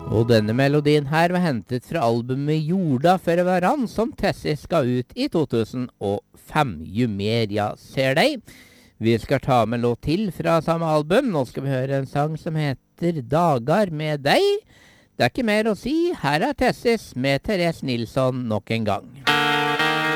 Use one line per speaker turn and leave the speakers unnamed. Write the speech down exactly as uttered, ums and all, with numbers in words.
Og denne melodien her var hentet fra albumet Jorda for varann, som Tessis ga ut i to tusen og fem. Jo mer jeg ser deg. Vi skal ta med låt til fra samme album. Nå skal vi høre en sang som heter Dagar med deg. Det er ikke mer å si. Her er Tessis med Therese Nilsson nok en gang.